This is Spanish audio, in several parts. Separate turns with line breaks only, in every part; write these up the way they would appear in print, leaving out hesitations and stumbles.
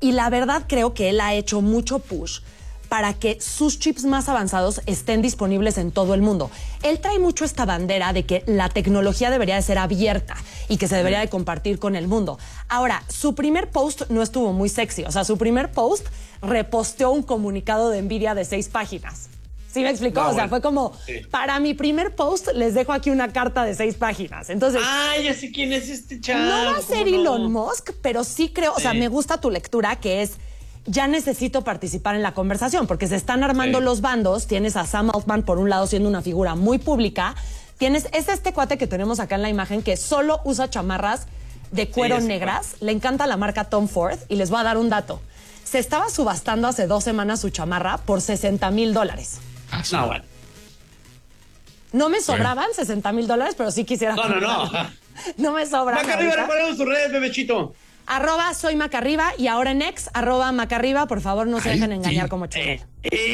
Y la verdad creo que él ha hecho mucho push para que sus chips más avanzados estén disponibles en todo el mundo. Él trae mucho esta bandera de que la tecnología debería de ser abierta y que se debería de compartir con el mundo. Ahora, su primer post no estuvo muy sexy. O sea, su primer post reposteó un comunicado de Nvidia de 6 páginas. ¿Sí me explicó?
No,
o sea,
bueno,
fue como,
sí.
para mi primer post les dejo aquí una carta de 6 páginas. Entonces,
Ya sé quién es este chavo.
no va a ser
¿cómo
Elon
no?
Musk, pero sí creo, o sea, me gusta tu lectura, que es, ya necesito participar en la conversación, porque se están armando los bandos. Tienes a Sam Altman por un lado siendo una figura muy pública. Es este cuate que tenemos acá en la imagen que solo usa chamarras de cuero negras. Le encanta la marca Tom Ford y les voy a dar un dato. Se estaba subastando hace 2 semanas su chamarra por $60,000.
No, bueno.
No me sobraban $60,000, pero sí quisiera.
No.
No me sobran.
Maca arriba,
ahorita.
recuerden tus redes, bebechito.
@soy Macarriba y ahora en ex, @Macarriba. Por favor, no se dejen engañar como Chumel.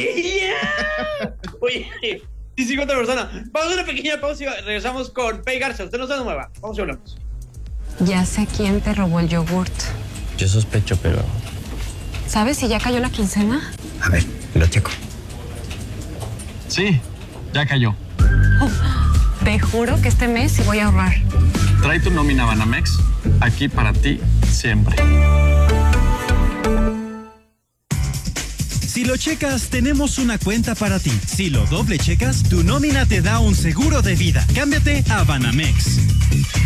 Oye, sí, 50 personas. Vamos a una pequeña pausa y regresamos con Pei Garza. Usted no se mueva. Vamos y hablamos.
Ya sé quién te robó el yogurt.
Yo sospecho, pero...
¿Sabes si ya cayó la quincena?
A ver, lo checo.
Sí, ya cayó.
Te juro que este mes sí voy a ahorrar.
Trae tu nómina Banamex, aquí para ti siempre.
Si lo checas, tenemos una cuenta para ti. Si lo doble checas, tu nómina te da un seguro de vida. Cámbiate a Banamex.